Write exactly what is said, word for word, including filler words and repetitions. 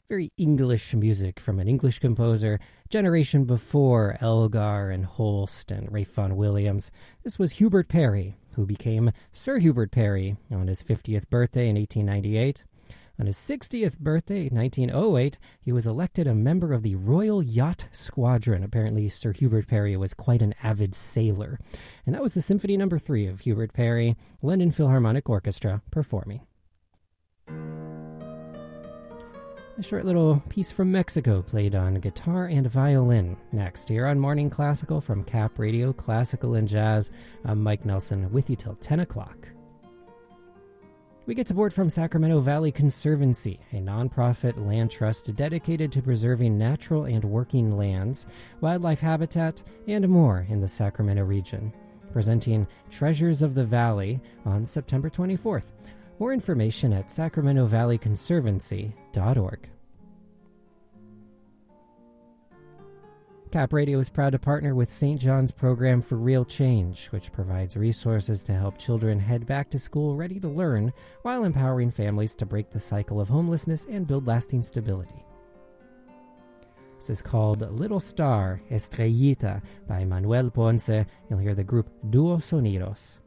Very English music from an English composer, generation before Elgar and Holst and Ralph Vaughan Williams. This was Hubert Parry, who became Sir Hubert Parry on his fiftieth birthday in eighteen ninety-eight. On his sixtieth birthday, nineteen oh eight, he was elected a member of the Royal Yacht Squadron. Apparently, Sir Hubert Parry was quite an avid sailor. And that was the Symphony Number three of Hubert Parry, London Philharmonic Orchestra, performing. A short little piece from Mexico played on guitar and violin. Next, here on Morning Classical from Cap Radio, Classical and Jazz. I'm Mike Nelson with you till ten o'clock. We get support from Sacramento Valley Conservancy, a nonprofit land trust dedicated to preserving natural and working lands, wildlife habitat, and more in the Sacramento region. Presenting Treasures of the Valley on September twenty-fourth. More information at sacramento valley conservancy dot org. Cap Radio is proud to partner with Saint John's Program for Real Change, which provides resources to help children head back to school ready to learn while empowering families to break the cycle of homelessness and build lasting stability. This is called Little Star, Estrellita by Manuel Ponce. You'll hear the group Duo Sonidos.